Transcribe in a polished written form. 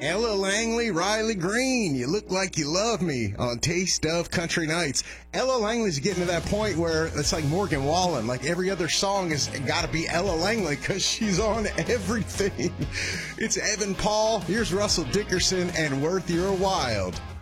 Ella Langley, Riley Green, you look like you love me on Taste of Country Nights. Ella Langley's getting to that point where it's like Morgan Wallen. Like every other song has got to be Ella Langley because she's on everything. It's Evan Paul. Here's Russell Dickerson and Worth Your Wild.